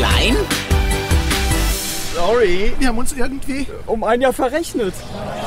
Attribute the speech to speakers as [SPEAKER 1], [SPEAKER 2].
[SPEAKER 1] klein?
[SPEAKER 2] Sorry,
[SPEAKER 3] Wir haben uns irgendwie
[SPEAKER 2] um ein Jahr verrechnet.